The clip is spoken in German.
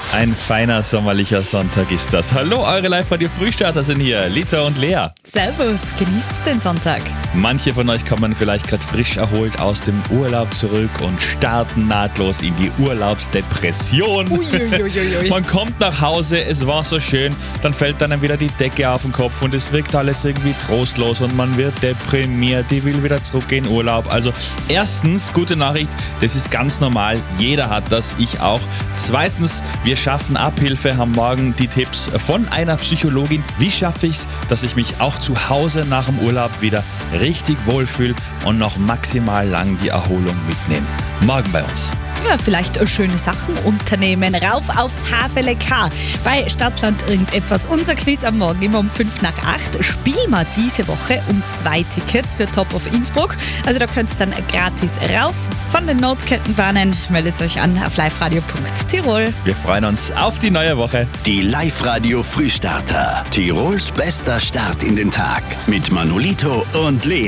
Ein feiner sommerlicher Sonntag ist das. Hallo, eure Live-Radio-Frühstarter sind hier, Lita und Lea. Servus, genießt den Sonntag. Manche von euch kommen vielleicht gerade frisch erholt aus dem Urlaub zurück und starten nahtlos in die Urlaubsdepression. Uiuiuiui. Man kommt nach Hause, es war so schön, dann fällt einem wieder die Decke auf den Kopf und es wirkt alles irgendwie trostlos und man wird deprimiert, die will wieder zurück in Urlaub. Also erstens, gute Nachricht, das ist ganz normal, jeder hat das, ich auch. Zweitens, wir schaffen Abhilfe, haben morgen die Tipps von einer Psychologin. Wie schaffe ich es, dass ich mich auch zu Hause nach dem Urlaub wieder richtig wohlfühle und noch maximal lang die Erholung mitnehme? Morgen bei uns. Ja, vielleicht schöne Sachen unternehmen. Rauf aufs HVLK. Bei Stadtland irgendetwas. Unser Quiz am Morgen immer um 7:55. Spielen wir diese Woche um 2 Tickets für Top of Innsbruck. Also da könnt ihr dann gratis rauf. Von den Notkettenbahnen meldet euch an auf liveradio.tirol. Wir freuen uns auf die neue Woche. Die Live-Radio Frühstarter. Tirols bester Start in den Tag. Mit Manolito und Lea.